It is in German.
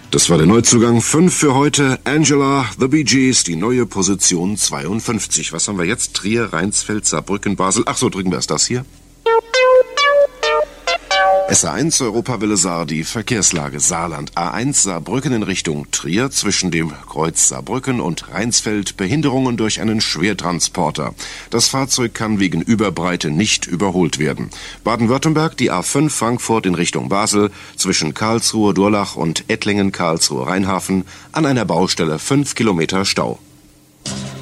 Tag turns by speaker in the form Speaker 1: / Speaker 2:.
Speaker 1: Das war der Neuzugang 5 für heute. Angela, The Bee Gees, die neue Position 52. Was haben wir jetzt? Trier, Rheinsfeld, Saarbrücken, Basel. Ach so, drücken wir erst das hier. SA1 Europawelle Saar, die Verkehrslage Saarland. A1 Saarbrücken in Richtung Trier, zwischen dem Kreuz Saarbrücken und Rheinsfeld Behinderungen durch einen Schwertransporter. Das Fahrzeug kann wegen Überbreite nicht überholt werden. Baden-Württemberg, die A5 Frankfurt in Richtung Basel, zwischen Karlsruhe, Durlach und Ettlingen, Karlsruhe, Rheinhafen, an einer Baustelle 5 Kilometer Stau.